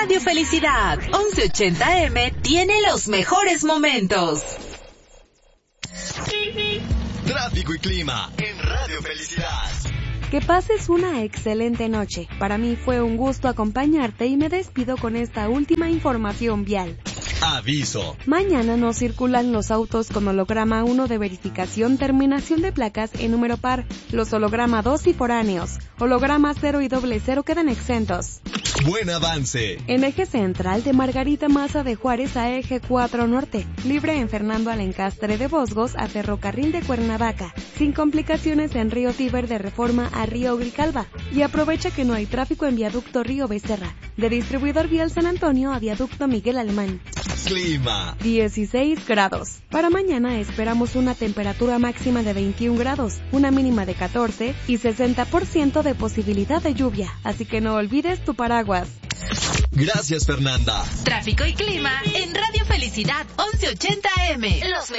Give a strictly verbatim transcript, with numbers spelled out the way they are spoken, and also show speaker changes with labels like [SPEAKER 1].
[SPEAKER 1] Radio Felicidad once ochenta eme tiene los mejores momentos.
[SPEAKER 2] Tráfico y clima en Radio Felicidad.
[SPEAKER 3] Que pases una excelente noche. Para mí fue un gusto acompañarte y me despido con esta última información vial.
[SPEAKER 2] Aviso.
[SPEAKER 3] Mañana no circulan los autos con holograma uno de verificación, terminación de placas en número par. Los holograma dos y foráneos. Holograma cero y doble cero quedan exentos.
[SPEAKER 2] Buen avance.
[SPEAKER 3] En eje central de Margarita Maza de Juárez a eje cuatro norte. Libre en Fernando Alencastre de Bosgos a Ferrocarril de Cuernavaca. Sin complicaciones en Río Tíber de Reforma a Río Grijalva. Y aprovecha que no hay tráfico en Viaducto Río Becerra. De Distribuidor Vial San Antonio a Viaducto Miguel Alemán.
[SPEAKER 2] Clima.
[SPEAKER 3] dieciséis grados. Para mañana esperamos una temperatura máxima de veintiún grados, una mínima de catorce y sesenta por ciento de posibilidad de lluvia. Así que no olvides tu paraguas.
[SPEAKER 2] Gracias, Fernanda.
[SPEAKER 1] Tráfico y clima en Radio Felicidad once ochenta eme. Los